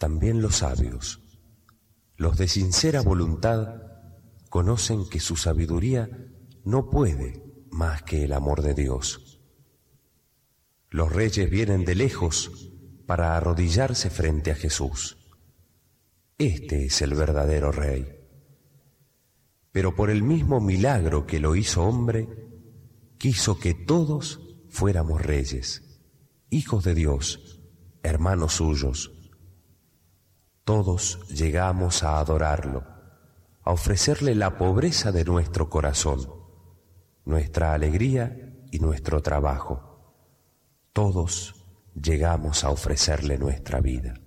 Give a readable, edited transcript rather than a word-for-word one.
también los sabios, los de sincera voluntad, conocen que su sabiduría no puede más que el amor de Dios. Los reyes vienen de lejos para arrodillarse frente a Jesús. Este es el verdadero Rey. Pero por el mismo milagro que lo hizo hombre, quiso que todos fuéramos reyes, hijos de Dios, hermanos suyos. Todos llegamos a adorarlo, a ofrecerle la pobreza de nuestro corazón, nuestra alegría y nuestro trabajo. Todos llegamos a ofrecerle nuestra vida.